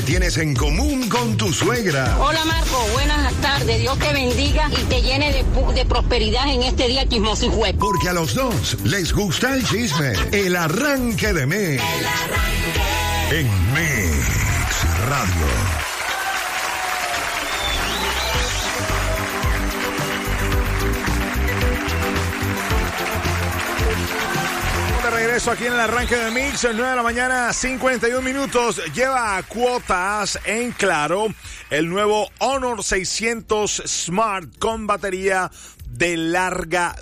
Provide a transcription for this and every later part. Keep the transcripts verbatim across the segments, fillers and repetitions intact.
Tienes en común con tu suegra. Hola Marco, buenas tardes. Dios te bendiga y te llene de, de prosperidad en este día chismoso y juez. Porque a los dos les gusta el chisme. El arranque de Mix. El arranque. En Mix Radio. Regreso aquí en el arranque de Mix, nueve de la mañana, cincuenta y uno minutos. Lleva cuotas en Claro el nuevo Honor seiscientos Smart con batería de larga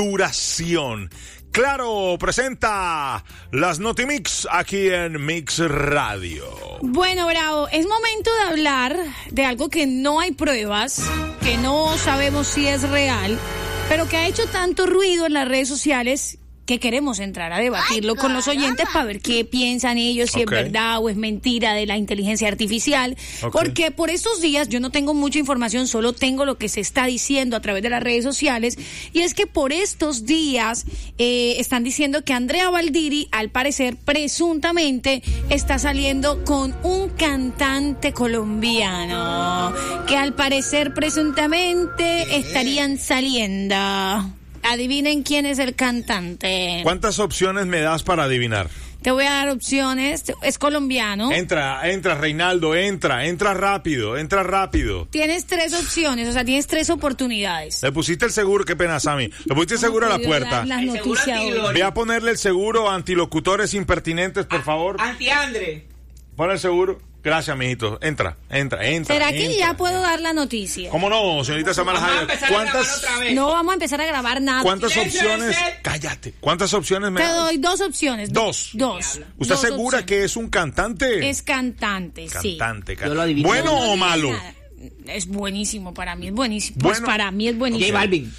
duración. Claro presenta las Notimix aquí en Mix Radio. Bueno, Bravo, es momento de hablar de algo que no hay pruebas, que no sabemos si es real, pero que ha hecho tanto ruido en las redes sociales que queremos entrar a debatirlo Ay, con los oyentes para ver qué piensan ellos, si okay. es verdad o es mentira de la inteligencia artificial. Okay. Porque por estos días yo no tengo mucha información, solo tengo lo que se está diciendo a través de las redes sociales. Y es que por estos días eh, están diciendo que Andrea Valdiri, al parecer, presuntamente, está saliendo con un cantante colombiano. Que al parecer, presuntamente, estarían saliendo. Adivinen quién es el cantante. ¿Cuántas opciones me das para adivinar? Te voy a dar opciones. Es colombiano. Entra, entra, Reinaldo, entra, entra rápido, entra rápido. Tienes tres opciones, o sea, tienes tres oportunidades. Le pusiste el seguro, qué pena, Sammy. Le pusiste el seguro a la puerta. Las noticias hoy. Voy a ponerle el seguro a antilocutores impertinentes, por favor. Anti-Andre. Pon el seguro. Gracias, mijito. Entra, entra, entra. ¿Será entra, que ya entra. puedo dar la noticia? ¿Cómo no, señorita Samara Jaime? ¿Cuántas? No vamos a empezar a grabar nada. ¿Cuántas opciones? Cállate. ¿Cuántas opciones me Te das? doy dos opciones. Dos. Dos. ¿Usted dos segura opciones. que es un cantante? Es cantante, sí. Cantante, Yo lo adivino. ¿Bueno no, no o malo? Nada. Es buenísimo, para mí es buenísimo. Bueno. Pues para mí es buenísimo. J Balvin.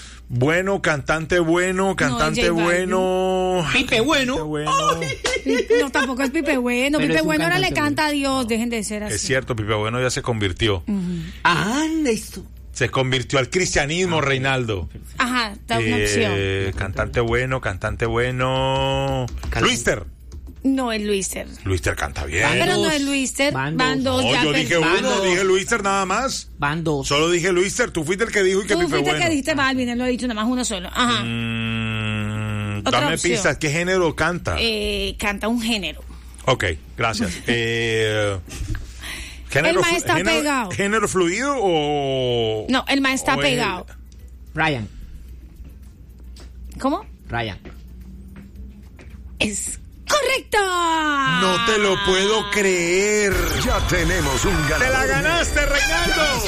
Bueno, cantante bueno, cantante No, bueno. Pipe bueno. Pipe bueno. No, tampoco es Pipe Bueno. Pero Pipe es un Bueno ahora le cantante canta a Dios. Dejen de ser así. Es cierto, Pipe Bueno ya se convirtió. Uh-huh. Anda esto. Se convirtió al cristianismo, ah, Reinaldo. Ajá, da una eh, opción. Cantante bueno, cantante bueno. Luister. No es Luister. Luister canta bien. Van Pero dos. no es Luister. Van Van dos. dos. No, ya yo per- dije Van uno, dos. dije Luister nada más. Van dos. Solo dije Luister, tú fuiste el que dijo y que Tú Pipe fuiste bueno. que dijiste Balvin, él lo ha dicho nada más uno solo. Ajá. Mm, Otra dame opción. pistas, ¿qué género canta? Eh, canta un género. Ok, gracias. eh, ¿género, El ma está género, pegado. ¿Género fluido o...? No, el ma está o pegado. el- Ryan. ¿Cómo? Ryan. Es correcto. No te lo puedo creer. Ya tenemos un ganador. ¡Te la ganaste, Reinaldo!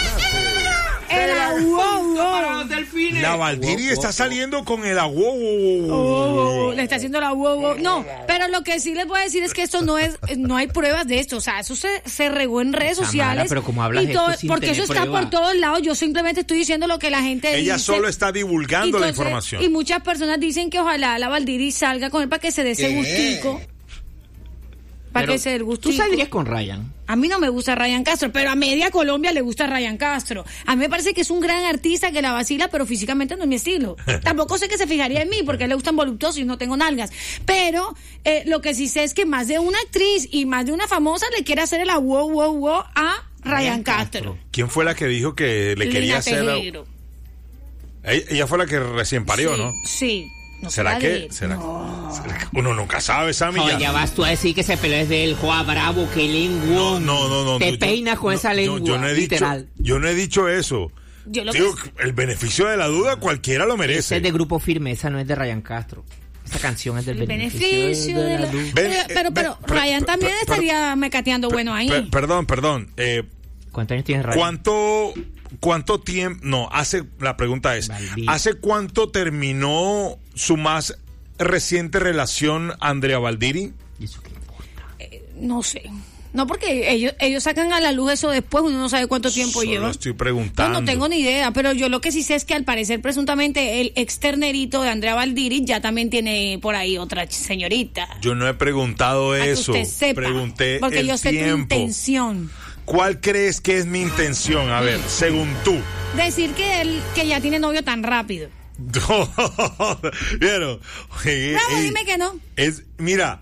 Era wow, Para wow. los delfines. La Valdiri está saliendo con el agua. Oh, le está haciendo la wow, wow. No, pero lo que sí les voy a decir es que esto no es, no hay pruebas de esto. O sea, eso se, se regó en redes Samara, sociales. pero como hablas y de todo, esto sin porque eso tener está prueba. por todos lados. Yo simplemente estoy diciendo lo que la gente dice. Ella solo está divulgando la Entonces, información. Y muchas personas dicen que ojalá la Valdiri salga con él para que se dé ese gustico. Para Pero que se dé el tú gustico. saldrías con Ryan. A mí no me gusta Ryan Castro, pero a media Colombia le gusta Ryan Castro. A mí me parece que es un gran artista que la vacila, pero físicamente no es mi estilo. Tampoco sé que se fijaría en mí, porque a él le gustan voluptuosos y no tengo nalgas. Pero eh, lo que sí sé es que más de una actriz y más de una famosa le quiere hacer el wow, wow, wow a Ryan, Ryan Castro. Castro. ¿Quién fue la que dijo que le quería Lina hacer? Tejero. Ella, ella fue la que recién parió, sí, ¿no? Sí. No ¿Será que, de... ¿será, no. ¿Será que uno nunca sabe, Sammy? Oye, ya. ya vas tú a decir que ese pelo es del Joa Bravo, que lengua. No, no, no, no. Te yo, peinas con no, esa lengua, yo, yo no he literal. Dicho, yo no he dicho eso. Yo lo Digo, que... el beneficio de la duda cualquiera lo merece. Ese es de Grupo Firme, esa no es de Ryan Castro. Esa canción es del el beneficio, beneficio de, de la... Ven, Pero, eh, pero, pero ven, Ryan per, también per, estaría per, mecateando per, bueno ahí. Per, perdón, perdón. Eh, ¿Cuántos años tiene Ryan? ¿Cuánto, cuánto tiempo? No, hace, la pregunta es, Valdí. ¿hace cuánto terminó su más reciente relación Andrea Valdiri? ¿Y eso qué importa? Eh, no sé. No, porque ellos ellos sacan a la luz eso después, uno no sabe cuánto tiempo Solo lleva. estoy preguntando. No, no tengo ni idea, pero yo lo que sí sé es que al parecer presuntamente el externerito de Andrea Valdiri ya también tiene por ahí otra señorita. Yo no he preguntado Para eso. que usted sepa, Pregunté porque el yo sé tiempo. tu intención. ¿Cuál crees que es mi intención? A ver, según tú. Decir que él que ya tiene novio tan rápido. ¿Vieron? Bravo, dime que no. Es, mira,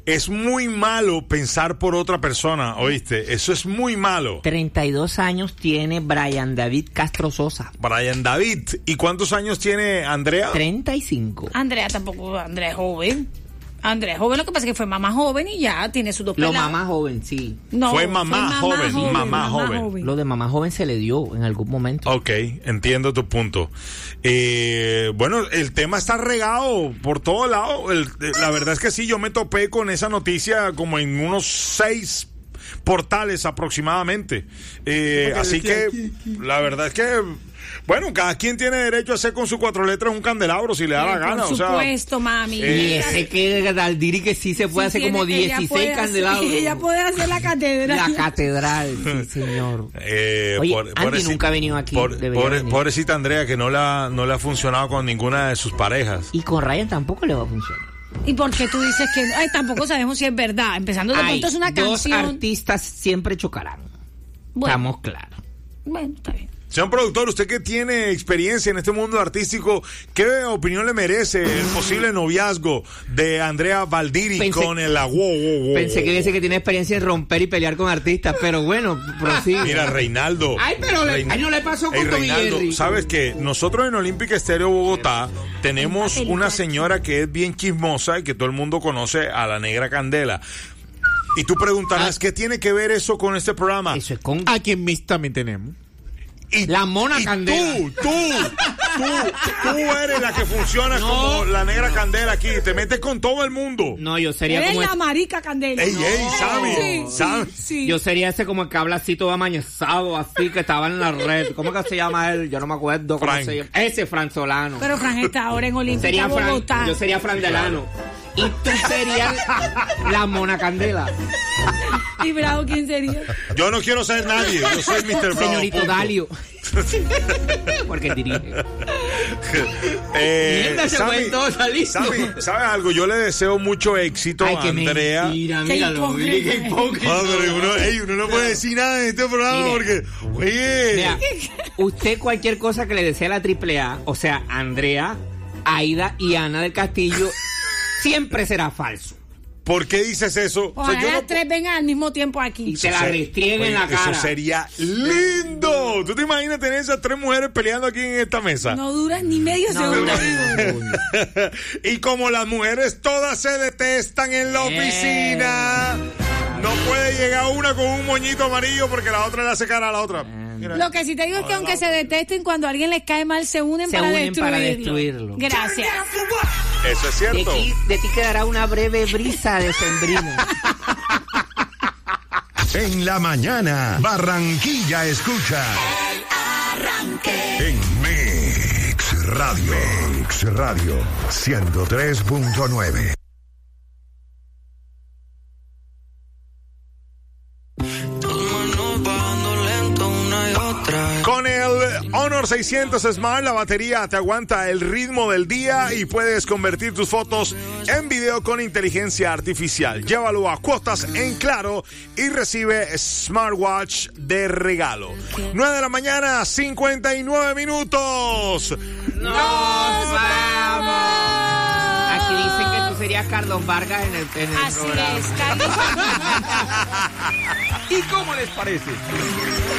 es muy malo pensar por otra persona, ¿oíste? Eso es muy malo. treinta y dos años tiene Brian David Castro Sosa. Brian David. ¿Y cuántos años tiene Andrea? treinta y cinco. Andrea tampoco, Andrea es joven. Andrea es joven, lo que pasa es que fue mamá joven y ya tiene sus dos Lo pelados. mamá joven, sí. No, Fue mamá joven, mamá joven. Lo de mamá joven se le dio en algún momento. Ok, entiendo tu punto. Eh, bueno, el tema está regado por todo lado. El- la verdad es que sí, yo me topé con esa noticia como en unos seis portales aproximadamente. Eh, así que la verdad es que, bueno, cada quien tiene derecho a hacer con sus cuatro letras un candelabro si le da la gana. Por O sea, supuesto, mami. eh, Y ese que Daldiri que sí se puede Sí, hacer como tiene- ella dieciséis puede hacer- candelabros. Ella puede hacer la catedral. La catedral, sí, señor. Eh, Oye, por- Andy pobrecita- nunca ha venido aquí, por- debería pobre- venir. pobrecita Andrea, que no la, no le ha funcionado con ninguna de sus parejas. Y con Ryan tampoco le va a funcionar. ¿Y por qué tú dices que ay, tampoco sabemos si es verdad? Empezando de Hay pronto es una dos canción. artistas siempre chocarán. Bueno, Estamos claros. bueno, está bien. Señor productor, usted que tiene experiencia en este mundo artístico, ¿qué opinión le merece el posible noviazgo de Andrea Valdiri Pensé- con el agua? Pensé que dice que tiene experiencia en romper y pelear con artistas, pero bueno, prosigue. Mira, Reinaldo. Ay, pero le- Rein- ay, no le pasó con Ey, Tommy Reinaldo, Jerry. ¿sabes qué? Nosotros en Olímpica Estéreo Bogotá tenemos una señora que es bien chismosa y que todo el mundo conoce, a la Negra Candela. Y tú preguntarás, ¿qué tiene que ver eso con este programa? Eso es con Aquí en Mix también tenemos. Y, La Mona y Candela. Tú, tú, tú, tú eres la que funciona No. como la Negra Candela aquí. Te metes con todo el mundo. No, yo sería Eres como la el- marica Candela. Ey, No. ey, Sammy, Sí, Sammy. sí, sí. yo sería ese como el que habla así todo amañezado, así que estaba en la red. ¿Cómo que se llama él? Yo no me acuerdo cómo Frank. se llama. Ese Fran Solano. Pero Fran está ahora en Olímpica Sería Fran, Bogotá. yo sería Fran Delano. Y tú serías la Mona Candela. ¿Y Bravo quién sería? Yo no quiero ser nadie. Yo soy mister Bravo. Señorito punto. Dalio. Porque dirige. Eh, Mierda, se Sammy, fue todo salito. Sammy, ¿sabes algo? Yo le deseo mucho éxito Ay, a qué Andrea. mentira, Qué míralo. hipócrita. Mira qué hipócrita. Padre, uno, ey, uno no puede decir nada en este programa Mire. porque, oye, Mira, usted cualquier cosa que le desee a la triple A, o sea, Andrea, Aida y Ana del Castillo, siempre será falso. ¿por qué dices eso? O sea, Ojalá yo las no- tres vengan al mismo tiempo Y aquí. se la ser- restrieguen oye, en la cara. Eso sería lindo. ¿Tú te imaginas tener esas tres mujeres peleando aquí en esta mesa? No duras ni medio No, segundo. no, Y como las mujeres todas se detestan en la Eh. oficina, no puede llegar una con un moñito amarillo porque la otra le hace cara a la otra. Mira. Lo que sí te digo es que aunque se detesten, cuando a alguien les cae mal, se unen, Se para, unen destruirlo. para destruirlo. Gracias. Eso es De cierto. ti, de ti quedará una breve brisa de sembrina. En la mañana, Barranquilla escucha. En Mix Radio. Mix Radio ciento tres punto nueve. Con el Honor seiscientos Smart, la batería te aguanta el ritmo del día y puedes convertir tus fotos en video con inteligencia artificial. Llévalo a cuotas en Claro y recibe smartwatch de regalo. nueve de la mañana, cincuenta y nueve minutos. ¡Nos vamos! Aquí dicen que tú serías Carlos Vargas en el, en el Así programa. es, Carlos. ¿Y cómo les parece?